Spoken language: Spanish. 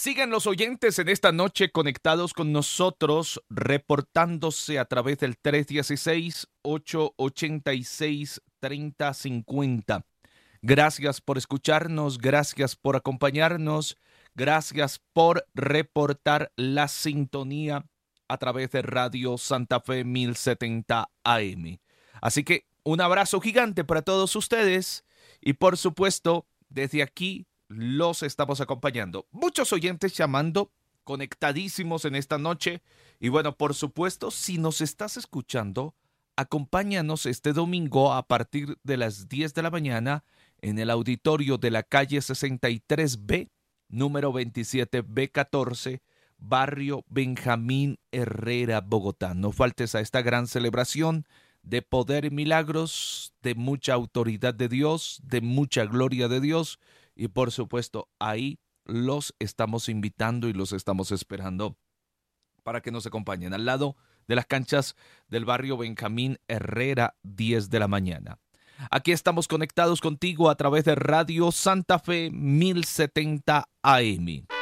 Sigan los oyentes en esta noche conectados con nosotros, reportándose a través del 316-886-3050. Gracias por escucharnos, gracias por acompañarnos, gracias por reportar la sintonía a través de Radio Santa Fe 1070 AM. Así que un abrazo gigante para todos ustedes y por supuesto, desde aquí los estamos acompañando. Muchos oyentes llamando, conectadísimos en esta noche. Y bueno, por supuesto, si nos estás escuchando, acompáñanos este domingo a partir de las 10 de la mañana en el auditorio de la calle 63B, número 27B14, barrio Benjamín Herrera, Bogotá. No faltes a esta gran celebración de poder y milagros, de mucha autoridad de Dios, de mucha gloria de Dios. Y por supuesto, ahí los estamos invitando y los estamos esperando para que nos acompañen al lado de las canchas del barrio Benjamín Herrera, 10 de la mañana. Aquí estamos conectados contigo a través de Radio Santa Fe 1070 AM.